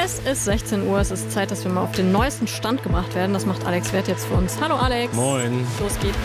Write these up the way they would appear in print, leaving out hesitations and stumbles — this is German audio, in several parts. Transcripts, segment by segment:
Es ist 16 Uhr, es ist Zeit, dass wir mal auf den neuesten Stand gebracht werden. Das macht Alex Wert jetzt für uns. Hallo Alex. Moin. Los geht's.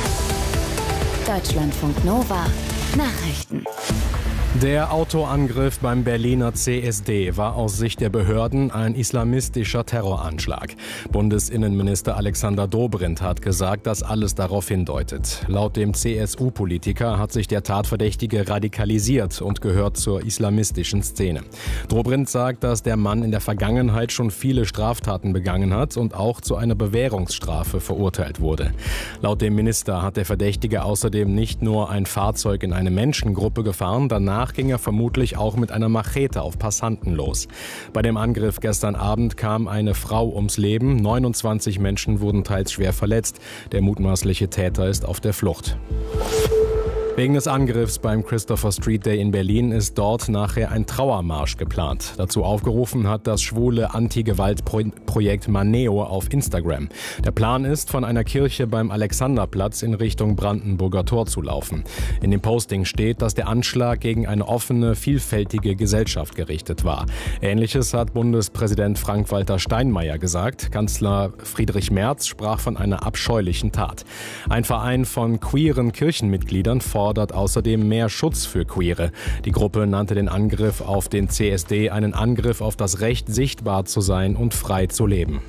Deutschlandfunk Nova. Nachrichten. Der Autoangriff beim Berliner CSD war aus Sicht der Behörden ein islamistischer Terroranschlag. Bundesinnenminister Alexander Dobrindt hat gesagt, dass alles darauf hindeutet. Laut dem CSU-Politiker hat sich der Tatverdächtige radikalisiert und gehört zur islamistischen Szene. Dobrindt sagt, dass der Mann in der Vergangenheit schon viele Straftaten begangen hat und auch zu einer Bewährungsstrafe verurteilt wurde. Laut dem Minister hat der Verdächtige außerdem nicht nur ein Fahrzeug in eine Menschengruppe gefahren, danach ging er vermutlich auch mit einer Machete auf Passanten los. Bei dem Angriff gestern Abend kam eine Frau ums Leben. 29 Menschen wurden teils schwer verletzt. Der mutmaßliche Täter ist auf der Flucht. Wegen des Angriffs beim Christopher Street Day in Berlin ist dort nachher ein Trauermarsch geplant. Dazu aufgerufen hat das schwule Anti-Gewalt-Projekt Maneo auf Instagram. Der Plan ist, von einer Kirche beim Alexanderplatz in Richtung Brandenburger Tor zu laufen. In dem Posting steht, dass der Anschlag gegen eine offene, vielfältige Gesellschaft gerichtet war. Ähnliches hat Bundespräsident Frank-Walter Steinmeier gesagt. Kanzler Friedrich Merz sprach von einer abscheulichen Tat. Ein Verein von queeren Kirchenmitgliedern fordert außerdem mehr Schutz für Queere. Die Gruppe nannte den Angriff auf den CSD einen Angriff auf das Recht, sichtbar zu sein und frei zu leben.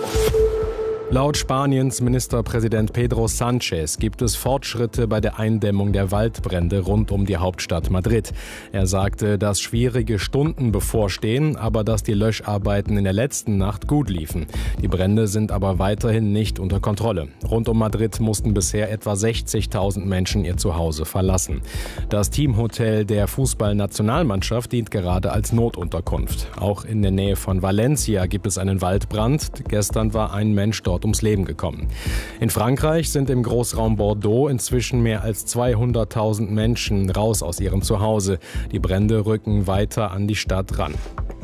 Laut Spaniens Ministerpräsident Pedro Sánchez gibt es Fortschritte bei der Eindämmung der Waldbrände rund um die Hauptstadt Madrid. Er sagte, dass schwierige Stunden bevorstehen, aber dass die Löscharbeiten in der letzten Nacht gut liefen. Die Brände sind aber weiterhin nicht unter Kontrolle. Rund um Madrid mussten bisher etwa 60.000 Menschen ihr Zuhause verlassen. Das Teamhotel der Fußballnationalmannschaft dient gerade als Notunterkunft. Auch in der Nähe von Valencia gibt es einen Waldbrand. Gestern war ein Mensch dort ums Leben gekommen. In Frankreich sind im Großraum Bordeaux inzwischen mehr als 200.000 Menschen raus aus ihrem Zuhause. Die Brände rücken weiter an die Stadt ran.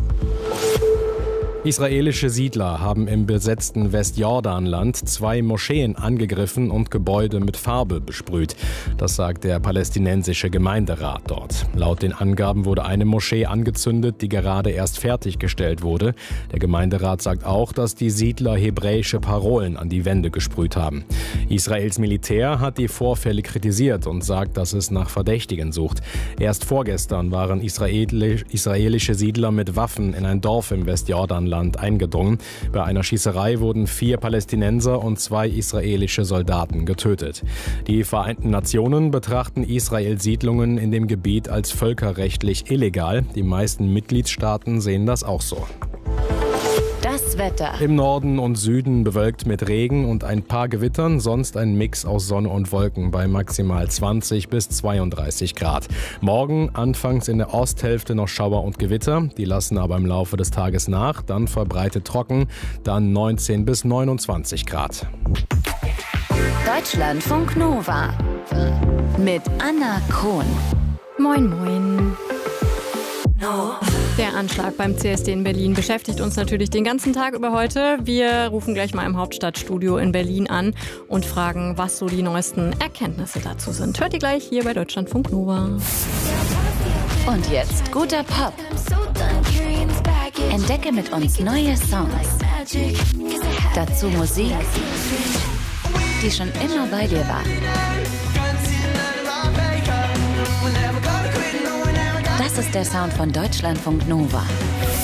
Israelische Siedler haben im besetzten Westjordanland 2 Moscheen angegriffen und Gebäude mit Farbe besprüht. Das sagt der palästinensische Gemeinderat dort. Laut den Angaben wurde eine Moschee angezündet, die gerade erst fertiggestellt wurde. Der Gemeinderat sagt auch, dass die Siedler hebräische Parolen an die Wände gesprüht haben. Israels Militär hat die Vorfälle kritisiert und sagt, dass es nach Verdächtigen sucht. Erst vorgestern waren israelische Siedler mit Waffen in ein Dorf im Westjordanland eingedrungen. Bei einer Schießerei wurden 4 Palästinenser und 2 israelische Soldaten getötet. Die Vereinten Nationen betrachten Israels Siedlungen in dem Gebiet als völkerrechtlich illegal. Die meisten Mitgliedstaaten sehen das auch so. Das Wetter. Im Norden und Süden bewölkt mit Regen und ein paar Gewittern, sonst ein Mix aus Sonne und Wolken bei maximal 20 bis 32 Grad. Morgen anfangs in der Osthälfte noch Schauer und Gewitter, die lassen aber im Laufe des Tages nach, dann verbreitet trocken, dann 19 bis 29 Grad. Deutschlandfunk Nova mit Anna Krohn. Moin, moin. Der Anschlag beim CSD in Berlin beschäftigt uns natürlich den ganzen Tag über heute. Wir rufen gleich mal im Hauptstadtstudio in Berlin an und fragen, was so die neuesten Erkenntnisse dazu sind. Hört ihr gleich hier bei Deutschlandfunk Nova. Und jetzt guter Pop. Entdecke mit uns neue Songs. Dazu Musik, die schon immer bei dir war. Das ist der Sound von Deutschlandfunk Nova.